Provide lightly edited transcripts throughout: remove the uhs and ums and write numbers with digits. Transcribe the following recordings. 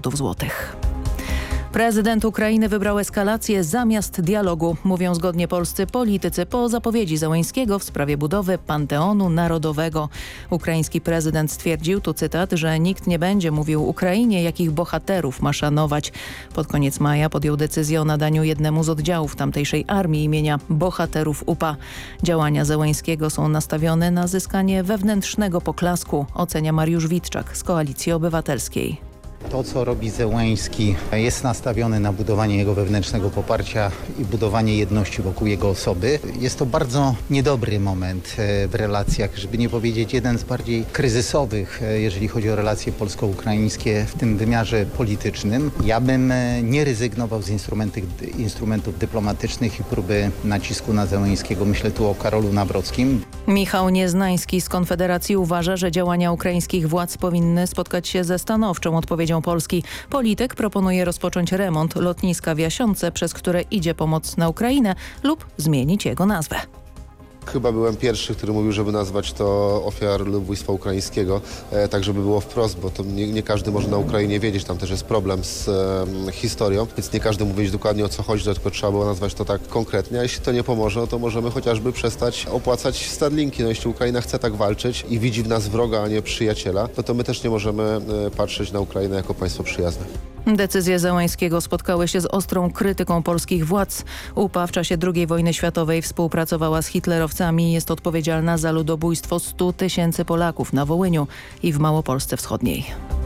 miliardów złotych. Prezydent Ukrainy wybrał eskalację zamiast dialogu, mówią zgodnie polscy politycy po zapowiedzi Zełenskiego w sprawie budowy Panteonu Narodowego. Ukraiński prezydent stwierdził, tu cytat, że nikt nie będzie mówił Ukrainie, jakich bohaterów ma szanować. Pod koniec maja podjął decyzję o nadaniu jednemu z oddziałów tamtejszej armii imienia Bohaterów UPA. Działania Zełenskiego są nastawione na zyskanie wewnętrznego poklasku, ocenia Mariusz Witczak z Koalicji Obywatelskiej. To, co robi Zełenski, jest nastawione na budowanie jego wewnętrznego poparcia i budowanie jedności wokół jego osoby. Jest to bardzo niedobry moment w relacjach, żeby nie powiedzieć jeden z bardziej kryzysowych, jeżeli chodzi o relacje polsko-ukraińskie w tym wymiarze politycznym. Ja bym nie rezygnował z instrumentów dyplomatycznych i próby nacisku na Zełenskiego. Myślę tu o Karolu Nawrockim. Michał Nieznański z Konfederacji uważa, że działania ukraińskich władz powinny spotkać się ze stanowczą odpowiedzią Polski. Polityk proponuje rozpocząć remont lotniska w Jasionce, przez które idzie pomoc na Ukrainę, lub zmienić jego nazwę. Chyba byłem pierwszy, który mówił, żeby nazwać to ofiar ludobójstwa ukraińskiego, tak żeby było wprost, bo to nie każdy może na Ukrainie wiedzieć, tam też jest problem z historią, więc nie każdy mówi wiedzieć dokładnie o co chodzi, tylko trzeba było nazwać to tak konkretnie, a jeśli to nie pomoże, no to możemy chociażby przestać opłacać Starlinki. No jeśli Ukraina chce tak walczyć i widzi w nas wroga, a nie przyjaciela, no to my też nie możemy patrzeć na Ukrainę jako państwo przyjazne. Decyzje Zełenskiego spotkały się z ostrą krytyką polskich władz. UPA w czasie II wojny światowej współpracowała z hitlerowcami i jest odpowiedzialna za ludobójstwo 100 000 Polaków na Wołyniu i w Małopolsce Wschodniej.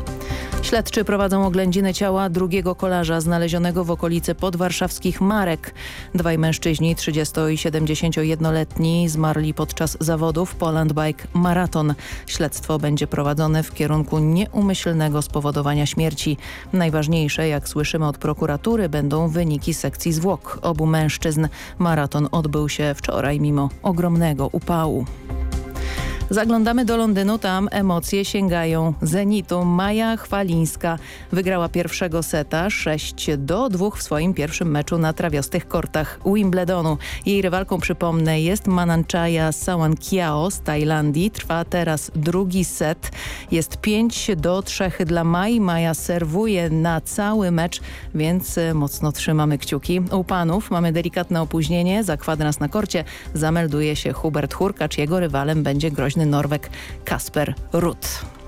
Śledczy prowadzą oględziny ciała drugiego kolarza znalezionego w okolicy podwarszawskich Marek. Dwaj mężczyźni, 30 i 71-letni, zmarli podczas zawodów Poland Bike Marathon. Śledztwo będzie prowadzone w kierunku nieumyślnego spowodowania śmierci. Najważniejsze, jak słyszymy od prokuratury, będą wyniki sekcji zwłok obu mężczyzn. Maraton odbył się wczoraj mimo ogromnego upału. Zaglądamy do Londynu, tam emocje sięgają zenitu. Maja Chwalińska wygrała pierwszego seta 6-2 w swoim pierwszym meczu na trawiastych kortach Wimbledonu. Jej rywalką, przypomnę, jest Mananchaya Sawankiao z Tajlandii. Trwa teraz drugi set. Jest 5-3 dla Mai. Maja serwuje na cały mecz, więc mocno trzymamy kciuki. U panów mamy delikatne opóźnienie. Za kwadrans na korcie zamelduje się Hubert Hurkacz. Jego rywalem będzie groźny Norweg Kasper Ruud.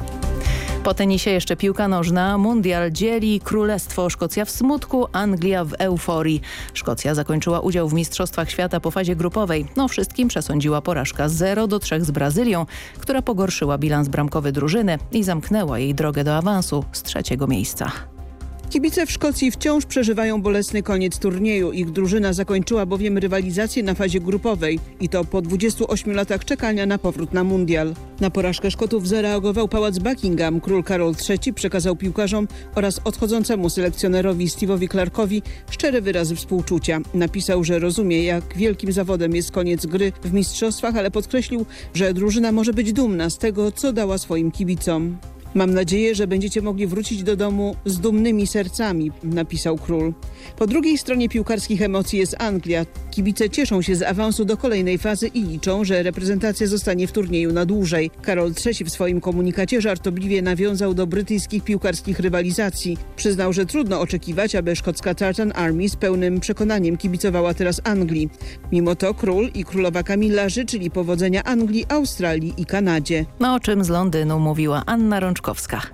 Po tenisie jeszcze piłka nożna. Mundial dzieli Królestwo Szkocja w smutku, Anglia w euforii. Szkocja zakończyła udział w Mistrzostwach Świata po fazie grupowej. No wszystkim przesądziła porażka 0-3 z Brazylią, która pogorszyła bilans bramkowy drużyny i zamknęła jej drogę do awansu z 3. miejsca. Kibice w Szkocji wciąż przeżywają bolesny koniec turnieju. Ich drużyna zakończyła bowiem rywalizację na fazie grupowej i to po 28 latach czekania na powrót na mundial. Na porażkę Szkotów zareagował pałac Buckingham. Król Karol III przekazał piłkarzom oraz odchodzącemu selekcjonerowi Steve'owi Clarkowi szczere wyrazy współczucia. Napisał, że rozumie, jak wielkim zawodem jest koniec gry w mistrzostwach, ale podkreślił, że drużyna może być dumna z tego, co dała swoim kibicom. Mam nadzieję, że będziecie mogli wrócić do domu z dumnymi sercami, napisał król. Po drugiej stronie piłkarskich emocji jest Anglia. Kibice cieszą się z awansu do kolejnej fazy i liczą, że reprezentacja zostanie w turnieju na dłużej. Karol III w swoim komunikacie żartobliwie nawiązał do brytyjskich piłkarskich rywalizacji. Przyznał, że trudno oczekiwać, aby szkocka Tartan Army z pełnym przekonaniem kibicowała teraz Anglii. Mimo to król i królowa Kamilla życzyli powodzenia Anglii, Australii i Kanadzie. O czym z Londynu mówiła Anna Rączkowska.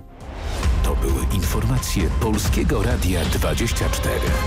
To były informacje Polskiego Radia 24.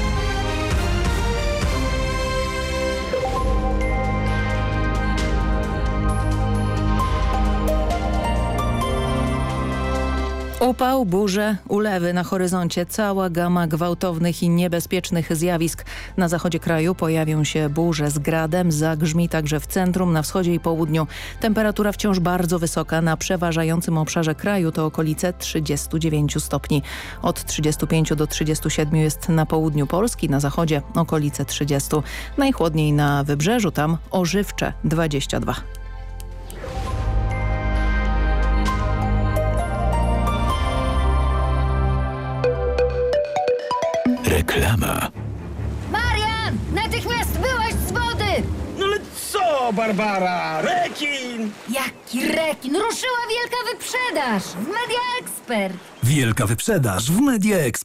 Upał, burze, ulewy na horyzoncie. Cała gama gwałtownych i niebezpiecznych zjawisk. Na zachodzie kraju pojawią się burze z gradem, zagrzmi także w centrum, na wschodzie i południu. Temperatura wciąż bardzo wysoka. Na przeważającym obszarze kraju to okolice 39 stopni. Od 35 do 37 jest na południu Polski, na zachodzie okolice 30. Najchłodniej na wybrzeżu, tam ożywcze 22. Reklama. Marian! Natychmiast wyłaź z wody! No ale co, Barbara? Rekin! Jaki rekin? Ruszyła wielka wyprzedaż w Media Expert! Wielka wyprzedaż w Media Expert.